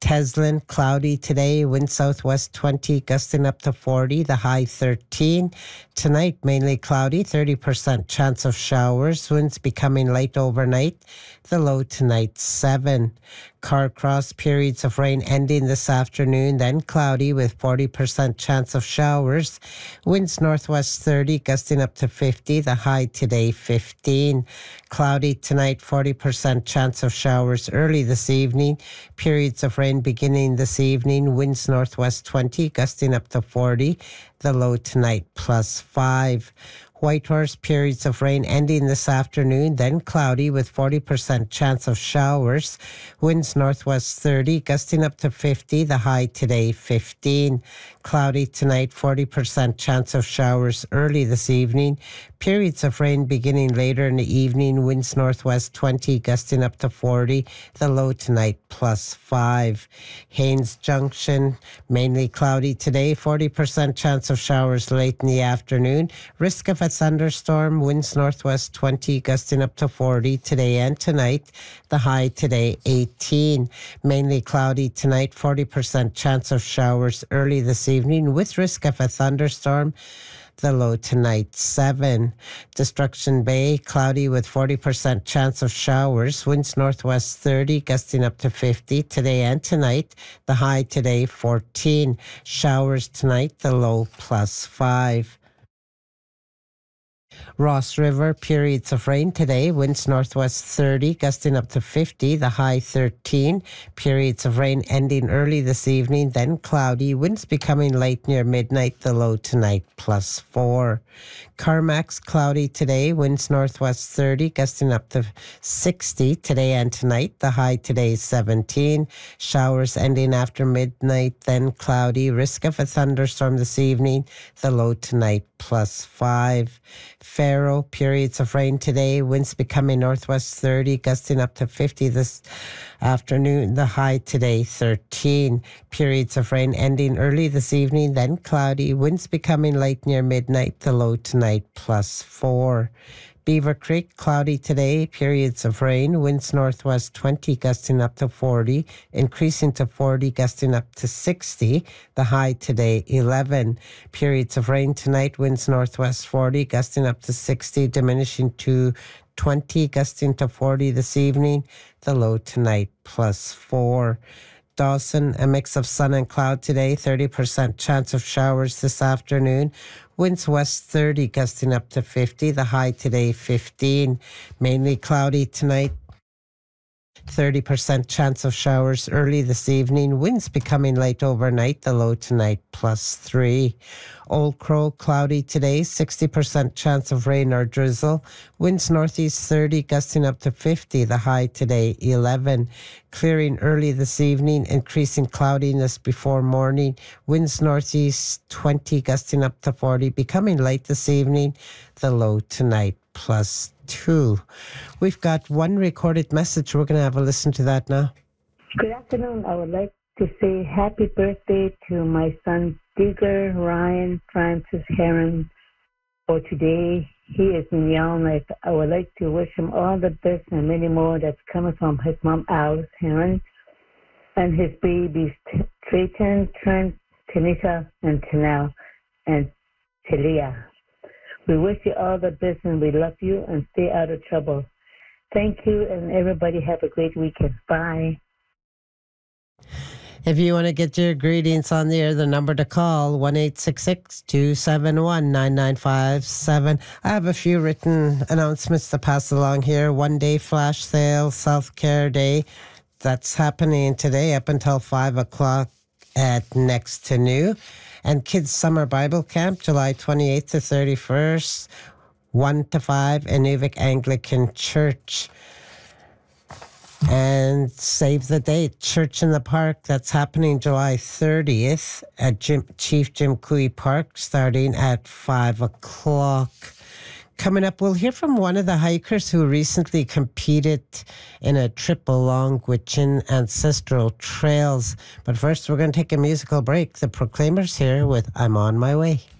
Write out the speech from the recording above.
Teslin, cloudy today, wind southwest 20, gusting up to 40, the high 13. Tonight, mainly cloudy, 30% chance of showers, winds becoming light overnight, the low tonight 7. Carcross, periods of rain ending this afternoon, then cloudy with 40% chance of showers. Winds northwest 30, gusting up to 50, the high today 15. Cloudy tonight, 40% chance of showers early this evening. Periods of rain beginning this evening, winds northwest 20, gusting up to 40, the low tonight +5. Whitehorse, periods of rain ending this afternoon, then cloudy with 40% chance of showers. Winds northwest 30, gusting up to 50, the high today 15. Cloudy tonight, 40% chance of showers early this evening. Periods of rain beginning later in the evening, winds northwest 20, gusting up to 40, the low tonight +5. Haines Junction, mainly cloudy today, 40% chance of showers late in the afternoon. Risk of a thunderstorm, winds northwest 20, gusting up to 40 today and tonight. The high today 18. Mainly cloudy tonight, 40% chance of showers early this evening with risk of a thunderstorm. The low tonight 7. Destruction Bay, cloudy with 40% chance of showers. Winds northwest 30, gusting up to 50 today and tonight. The high today 14. Showers tonight, the low +5. Ross River, periods of rain today, winds northwest 30, gusting up to 50, the high 13. Periods of rain ending early this evening, then cloudy, winds becoming light near midnight, the low tonight +4. Carmacks, cloudy today, winds northwest 30, gusting up to 60 today and tonight, the high today 17. Showers ending after midnight, then cloudy, risk of a thunderstorm this evening, the low tonight +5. Faro, periods of rain today, winds becoming northwest 30, gusting up to 50 this afternoon, the high today 13. Periods of rain ending early this evening, then cloudy, winds becoming light near midnight, the low tonight +4. Beaver Creek, cloudy today, periods of rain, winds northwest 20, gusting up to 40, increasing to 40, gusting up to 60, the high today 11. Periods of rain tonight, winds northwest 40, gusting up to 60, diminishing to 20, gusting to 40 this evening, the low tonight +4. Dawson, a mix of sun and cloud today, 30% chance of showers this afternoon. Winds west 30, gusting up to 50, the high today 15. Mainly cloudy tonight, 30% chance of showers early this evening. Winds becoming light overnight, the low tonight +3. Old Crow, cloudy today, 60% chance of rain or drizzle. Winds northeast 30, gusting up to 50, the high today 11. Clearing early this evening, increasing cloudiness before morning. Winds northeast 20, gusting up to 40, becoming light this evening, the low tonight +2. We've got one recorded message. We're going to have a listen to that now. Good afternoon. I would like to say happy birthday to my son, Digger Ryan Francis Heron, for today. He is in Yellowknife. I would like to wish him all the best and many more that's coming from his mom, Alice Heron, and his babies, Trayton, Trent, Tanisha, and Tanel, and Talia. We wish you all the best and we love you and stay out of trouble. Thank you, and everybody have a great weekend. Bye. If you want to get your greetings on the air, the number to call, 1-866-271-9957. I have a few written announcements to pass along here. One-day flash sale, Self-Care Day. That's happening today up until 5 o'clock at Next to New. And Kids Summer Bible Camp, July 28th to 31st, 1 to 5, Inuvik Anglican Church. And save the date, Church in the Park, that's happening July 30th at Chief Jim Cooey Park, starting at 5 o'clock. Coming up, we'll hear from one of the hikers who recently competed in a trip along Gwich'in Ancestral Trails. But first, we're going to take a musical break. The Proclaimers here with I'm on My Way.